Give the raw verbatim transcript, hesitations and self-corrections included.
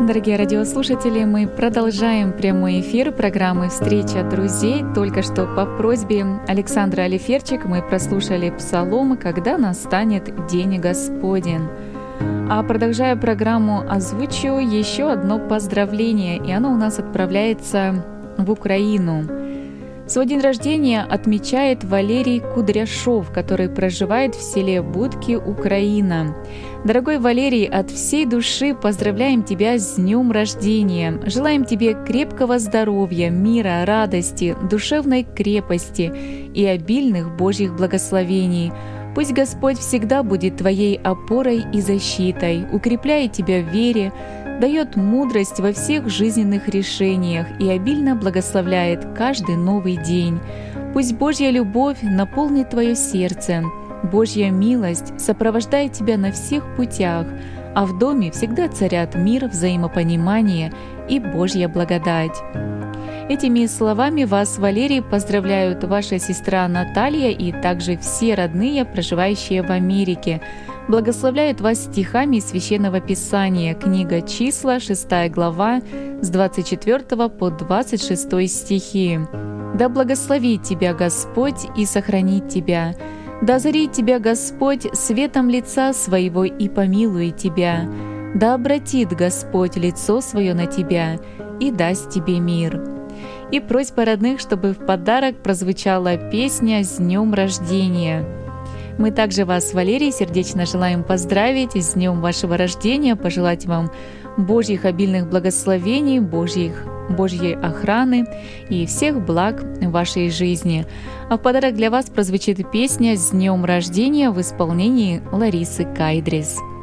Дорогие радиослушатели, мы продолжаем прямой эфир программы «Встреча друзей». Только что по просьбе Александра Алиферчик мы прослушали псалом «Когда настанет день Господень». А продолжая программу, озвучу еще одно поздравление, и оно у нас отправляется в Украину. Свой день рождения отмечает Валерий Кудряшов, который проживает в селе Будки, Украина. Дорогой Валерий, от всей души поздравляем тебя с днем рождения. Желаем тебе крепкого здоровья, мира, радости, душевной крепости и обильных Божьих благословений. Пусть Господь всегда будет твоей опорой и защитой, укрепляет тебя в вере, дает мудрость во всех жизненных решениях и обильно благословляет каждый новый день. Пусть Божья любовь наполнит твое сердце, Божья милость сопровождает тебя на всех путях, а в доме всегда царят мир, взаимопонимание и Божья благодать. Этими словами вас, Валерий, поздравляют ваша сестра Наталья и также все родные, проживающие в Америке. Благословляют вас стихами из Священного Писания, книга «Числа», шестая глава, с двадцать четвёртого по двадцать шестой стихи. «Да благословит тебя Господь и сохранит тебя. Да озарит тебя Господь светом лица своего и помилует тебя. Да обратит Господь лицо свое на тебя и даст тебе мир». И просьба родных, чтобы в подарок прозвучала песня «С днем рождения». Мы также вас, Валерий, сердечно желаем поздравить с днем вашего рождения, пожелать вам Божьих обильных благословений, Божьих, Божьей охраны и всех благ в вашей жизни. А в подарок для вас прозвучит песня «С днем рождения» в исполнении Ларисы Кайдрис.